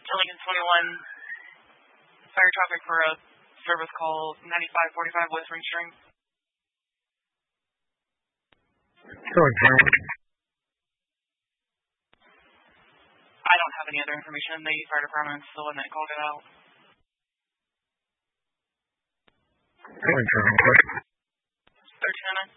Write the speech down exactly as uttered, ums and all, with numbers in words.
Lincoln twenty-one, fire traffic for a service call ninety-five forty-five West Ring String. I don't have any other information. The fire department's the one that called it out. thirteen oh nine.